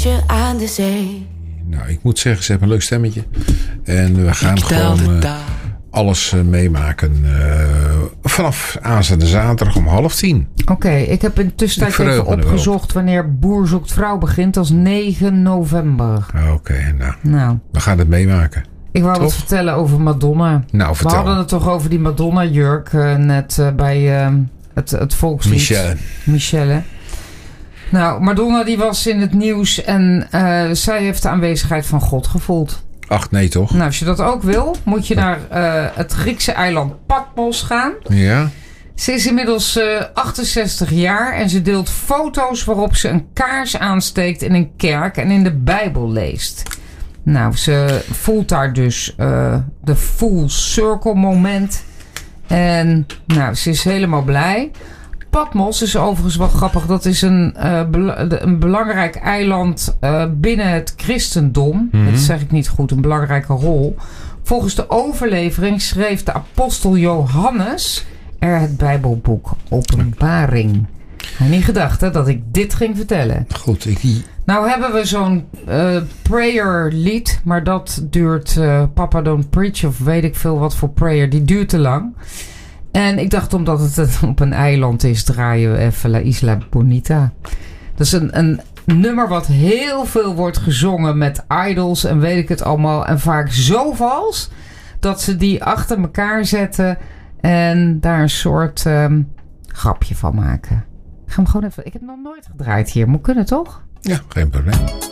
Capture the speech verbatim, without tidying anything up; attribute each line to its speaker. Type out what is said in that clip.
Speaker 1: huisje aan de zee.
Speaker 2: Nou, ik moet zeggen, ze hebben een leuk stemmetje. En we gaan gewoon uh, alles uh, meemaken. Uh, vanaf aanstaande zaterdag om half tien.
Speaker 3: Oké, okay, ik heb in de tussentijd even opgezocht wanneer Boer Zoekt Vrouw begint. Dat is negen november.
Speaker 2: Oké, okay, nou,
Speaker 3: nou.
Speaker 2: We gaan het meemaken.
Speaker 3: Ik wou
Speaker 2: Toch?
Speaker 3: wat vertellen over Madonna.
Speaker 2: Nou, vertel.
Speaker 3: We hadden het toch over die Madonna-jurk uh, net uh, bij uh, het, het volkslied.
Speaker 2: Michelle.
Speaker 3: Michelle. Nou, Madonna die was in het nieuws en uh, zij heeft de aanwezigheid van God gevoeld.
Speaker 2: Ach, nee toch?
Speaker 3: Nou, als je dat ook wil, moet je naar uh, het Griekse eiland Patmos gaan.
Speaker 2: Ja.
Speaker 3: Ze is inmiddels uh, achtenzestig jaar en ze deelt foto's waarop ze een kaars aansteekt in een kerk en in de Bijbel leest. Nou, ze voelt daar dus uh, de full circle moment. En nou, ze is helemaal blij. Patmos is overigens wel grappig. Dat is een, uh, be- een belangrijk eiland uh, binnen het christendom. Mm-hmm. Dat zeg ik niet goed, een belangrijke rol. Volgens de overlevering schreef de apostel Johannes er het Bijbelboek Openbaring. Ik had niet gedacht hè, dat ik dit ging vertellen.
Speaker 2: Goed, ik...
Speaker 3: Nou hebben we zo'n uh, prayer lied, maar dat duurt uh, Papa Don't Preach of weet ik veel wat voor prayer. Die duurt te lang. En ik dacht omdat het op een eiland is, draaien we even La Isla Bonita. Dat is een, een nummer wat heel veel wordt gezongen met idols en weet ik het allemaal. En vaak zo vals dat ze die achter elkaar zetten en daar een soort um, grapje van maken. Ik ga hem gewoon even... Ik heb nog nooit gedraaid hier. Moet kunnen, toch?
Speaker 2: Ja, geen probleem.